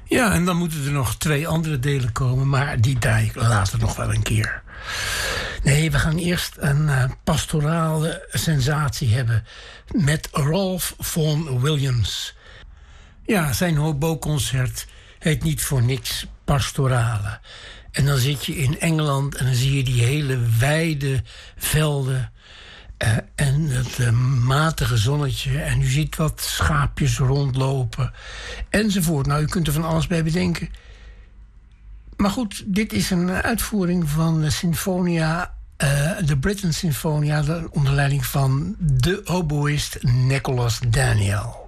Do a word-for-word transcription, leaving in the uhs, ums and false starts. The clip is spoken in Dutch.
Ja, en dan moeten er nog twee andere delen komen, maar die draai ik later nog wel een keer. Nee, we gaan eerst een uh, pastorale sensatie hebben met Rolf Vaughan Williams. Ja, zijn hobo-concert heet niet voor niks pastorale. En dan zit je in Engeland en dan zie je die hele wijde velden uh, en het uh, matige zonnetje. En u ziet wat schaapjes rondlopen enzovoort. Nou, u kunt er van alles bij bedenken. Maar goed, dit is een uitvoering van de Sinfonia, uh, de Britten Sinfonia, onder leiding van de oboïst Nicholas Daniel.